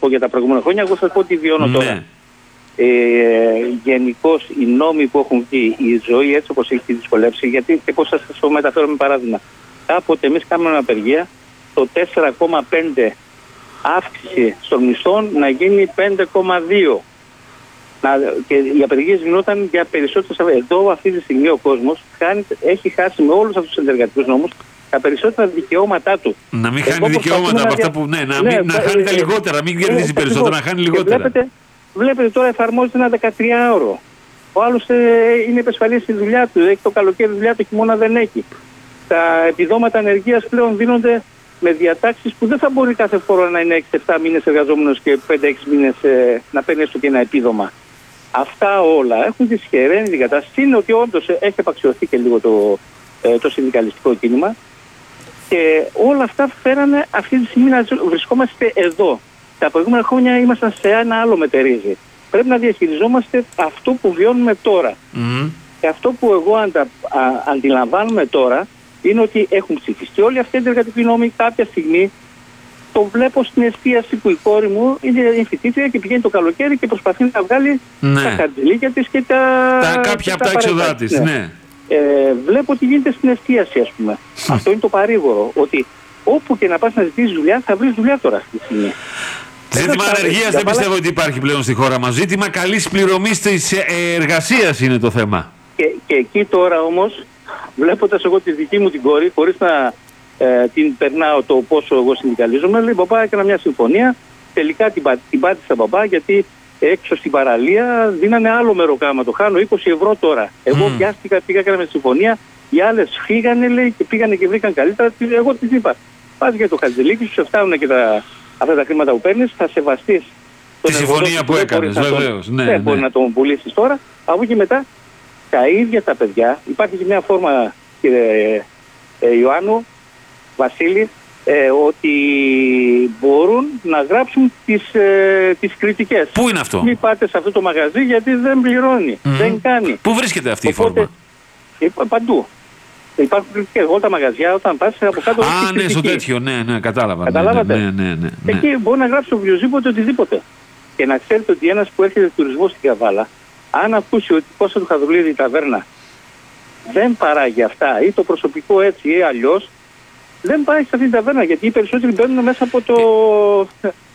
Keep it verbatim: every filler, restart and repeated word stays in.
πω για τα προηγούμενα χρόνια, εγώ θα σας πω τι βιώνω ναι. τώρα. Ε, γενικώς οι νόμοι που έχουν βγει, η ζωή έτσι όπως έχει δυσκολεύσει, γιατί και πώς θα σας το μεταφέρω με παράδειγμα. Κάποτε εμείς κάναμε απεργία, το τέσσερα κόμμα πέντε αύξηση των μισθών να γίνει πέντε κόμμα δύο. Να, και οι απεργίες γινόταν για περισσότερες. Εδώ αυτή τη στιγμή ο κόσμος χάνει, έχει χάσει με όλους αυτούς τους συνεργατικούς νόμους τα περισσότερα δικαιώματά του. Να μην χάνει δικαιώματα από αυτά που. Ναι, να, ναι, μην, να χάνει τα λιγότερα, να μην κερδίζει ναι, περισσότερα, να χάνει λιγότερα. Βλέπετε, βλέπετε τώρα εφαρμόζεται ένα δεκατριάωρο. Ο άλλος ε, είναι επεσφαλής στη δουλειά του, έχει το καλοκαίρι δουλειά, το χειμώνα δεν έχει. Τα επιδόματα ανεργίας πλέον δίνονται με διατάξεις που δεν θα μπορεί κάθε φορά να είναι έξι εφτά μήνες εργαζόμενος και πέντε έξι μήνες ε, να παίρνει έστω και ένα επίδομα. Αυτά όλα έχουν δυσχεραίνει την κατάσταση. Είναι ότι όντως έχει επαξιωθεί και λίγο το, ε, το συνδικαλιστικό κίνημα και όλα αυτά φέρανε αυτή τη στιγμή να βρισκόμαστε εδώ. Τα προηγούμενα χρόνια ήμασταν σε ένα άλλο μετερίζει. Πρέπει να διαχειριζόμαστε αυτό που βιώνουμε τώρα. Mm. Και αυτό που εγώ αντα, α, αντιλαμβάνομαι τώρα είναι ότι έχουν ψηφιστεί όλοι αυτοί οι εργατικοί νόμοι. Κάποια στιγμή το βλέπω στην εστίαση που η κόρη μου είναι φοιτήτρια και πηγαίνει το καλοκαίρι και προσπαθεί να βγάλει ναι. τα χαρτζηλίκια της και τα. τα κάποια από τα έξοδά της. Ναι. Ναι. Ε, βλέπω ότι γίνεται στην εστίαση, ας πούμε. Αυτό είναι το παρήγορο. Ότι όπου και να πας να ζητήσεις δουλειά, θα βρεις δουλειά τώρα αυτή τη στιγμή. Ζήτημα ανεργίας δεν πιστεύω ότι υπάρχει πλέον στη χώρα μας. Ζήτημα καλής πληρωμής της εργασίας είναι το θέμα. Και, και εκεί τώρα όμως, βλέποντας εγώ τη δική μου την κόρη, χωρίς να ε, την περνάω το πόσο εγώ συνδικαλίζομαι, λέει παπά, έκανα μια συμφωνία. Τελικά την, την πάτησα παπά, γιατί έξω στην παραλία δίνανε άλλο μεροκάμα. Το χάνω είκοσι ευρώ τώρα. Εγώ mm. πιάστηκα, πήγα, έκανα συμφωνία. Οι άλλες φύγανε, λέει, και πήγανε και βρήκαν καλύτερα. Εγώ τις είπα: πας για το χαρτζηλίκι σου, σε φτάνουν και τα. Αυτά τα χρήματα που παίρνεις, θα σεβαστείς τη συμφωνία που έκανες, βεβαίως. Ναι, δεν ναι. μπορεί να τον πουλήσεις τώρα. Από εκεί μετά, τα ίδια τα παιδιά, υπάρχει και μια φόρμα, κύριε ε, Ιωάννου, Βασίλη, ε, ότι μπορούν να γράψουν τις, ε, τις κριτικές. Πού είναι αυτό? Μην πάτε σε αυτό το μαγαζί γιατί δεν πληρώνει, mm-hmm. δεν κάνει. Πού βρίσκεται αυτή Οπότε, η φόρμα? Παντού. Υπάρχουν κριτικές. Όλα τα μαγαζιά, όταν πας από κάτω. Α, ναι, στο τέτοιο, ναι, ναι, κατάλαβα. Καταλάβατε. Ναι, ναι, ναι, ναι. Εκεί μπορεί να γράψει οποιοδήποτε οτιδήποτε. Και να ξέρετε ότι ένας που έρχεται τουρισμό στην Καβάλα, αν ακούσει ότι Κώστα του Χαδρουλίδη η ταβέρνα δεν παράγει αυτά, ή το προσωπικό έτσι ή αλλιώς, δεν πάει σε αυτή την ταβέρνα. Γιατί οι περισσότεροι μπαίνουν μέσα από το.